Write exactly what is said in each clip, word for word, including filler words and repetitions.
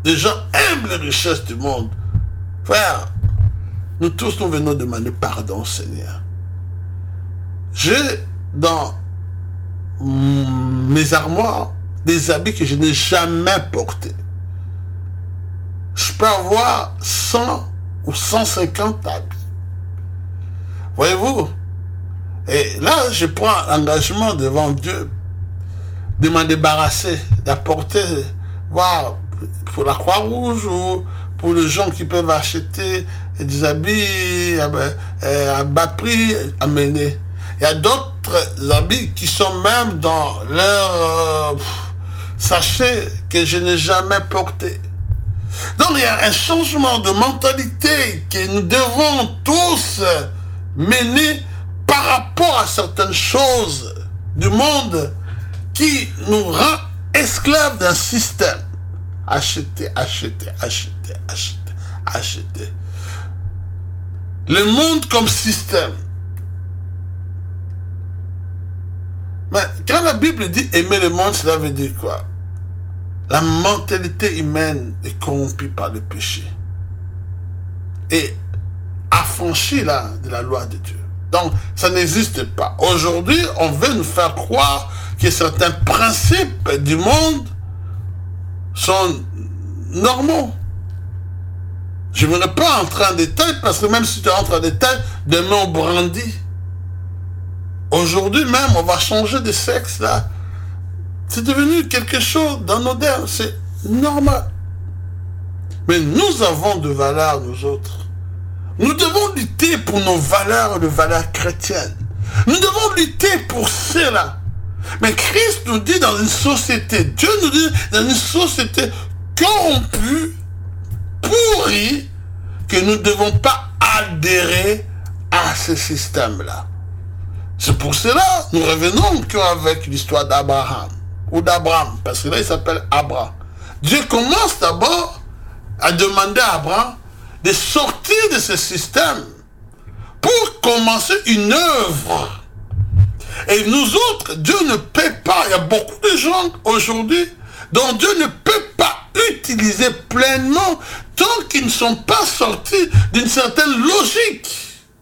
Les gens aiment les richesses du monde. Frère, nous tous, nous venons demander pardon, Seigneur. J'ai dans mes armoires des habits que je n'ai jamais portés. Je peux avoir cent ou cent cinquante habits. Voyez-vous? Et là, je prends l'engagement devant Dieu de m'en débarrasser, d'apporter, voir, pour la Croix-Rouge ou pour les gens qui peuvent acheter des habits à, à bas prix, amener. Il y a d'autres habits qui sont même dans leur euh, sachet que je n'ai jamais porté. Donc il y a un changement de mentalité que nous devons tous mener par rapport à certaines choses du monde qui nous rend esclaves d'un système. Acheter, acheter, acheter, acheter, acheter. Le monde comme système. Mais quand la Bible dit aimer le monde, cela veut dire quoi? La mentalité humaine est corrompue par le péché et affranchie là, de la loi de Dieu. Donc, ça n'existe pas. Aujourd'hui, on veut nous faire croire que certains principes du monde sont normaux. Je ne vais pas entrer en détail, parce que même si tu entres en détail, demain on brandit. Aujourd'hui même, on va changer de sexe là. C'est devenu quelque chose dans nos terres, c'est normal. Mais nous avons de valeurs, nous autres. Nous devons lutter pour nos valeurs, les valeurs chrétiennes. Nous devons lutter pour cela. Mais Christ nous dit dans une société, Dieu nous dit dans une société corrompue, pourrie, que nous ne devons pas adhérer à ce système-là. C'est pour cela que nous revenons qu'avec l'histoire d'Abraham, ou d'Abraham, parce que là il s'appelle Abraham. Dieu commence d'abord à demander à Abraham de sortir de ce système pour commencer une œuvre. Et nous autres, Dieu ne peut pas, il y a beaucoup de gens aujourd'hui dont Dieu ne peut pas utiliser pleinement tant qu'ils ne sont pas sortis d'une certaine logique.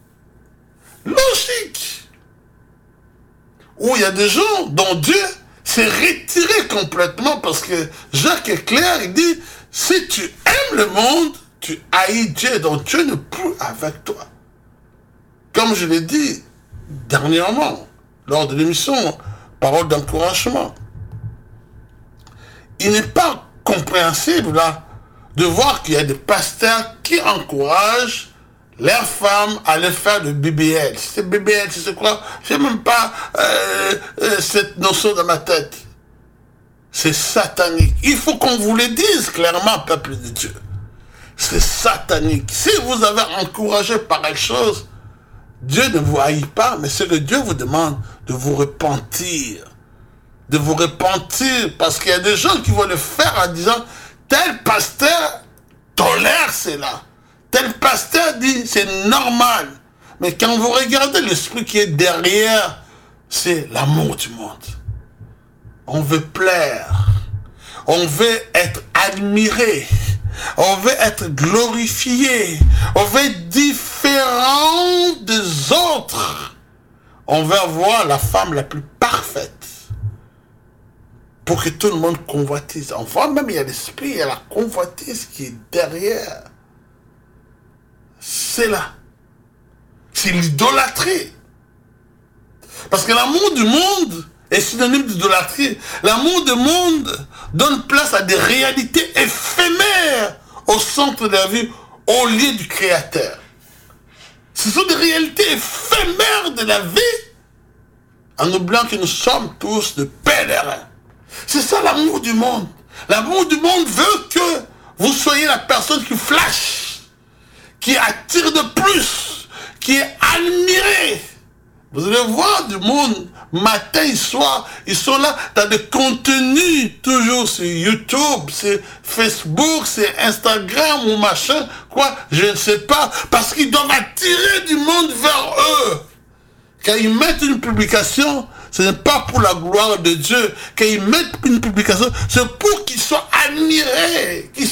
Logique. Où il y a des gens dont Dieu s'est retiré complètement parce que Jacques est clair, il dit, si tu aimes le monde, tu haïs Dieu, donc Dieu n'est plus avec toi. Comme je l'ai dit dernièrement, lors de l'émission Parole d'encouragement. Il n'est pas compréhensible là de voir qu'il y a des pasteurs qui encouragent leurs femmes à aller faire le B B L. C'est B B L, c'est quoi? Je n'ai même pas euh, euh, cette notion dans ma tête. C'est satanique. Il faut qu'on vous le dise clairement, peuple de Dieu. C'est satanique. Si vous avez encouragé pareille chose, Dieu ne vous haït pas, mais c'est que Dieu vous demande de vous repentir. De vous repentir, parce qu'il y a des gens qui vont le faire en disant, tel pasteur tolère cela. Tel pasteur dit, c'est normal. Mais quand vous regardez l'esprit qui est derrière, c'est l'amour du monde. On veut plaire. On veut être admiré. On veut être glorifié. On veut être différent des autres. On veut avoir la femme la plus parfaite. Pour que tout le monde convoitise. On voit même, il y a l'esprit, il y a la convoitise qui est derrière. C'est là. C'est l'idolâtrie. Parce que l'amour du monde est synonyme d'idolâtrie. L'amour du monde donne place à des réalités éphémères au centre de la vie, au lieu du Créateur. Ce sont des réalités éphémères de la vie, en oubliant que nous sommes tous de pèlerins. C'est ça l'amour du monde. L'amour du monde veut que vous soyez la personne qui flash, qui attire de plus, qui est admirée. Vous allez voir du monde, matin et soir, ils sont là dans des contenus, toujours sur YouTube, sur Facebook, sur Instagram ou machin, quoi, je ne sais pas, parce qu'ils doivent attirer du monde vers eux. Quand ils mettent une publication, ce n'est pas pour la gloire de Dieu. Quand ils mettent une publication, c'est pour qu'ils soient admirés, qu'ils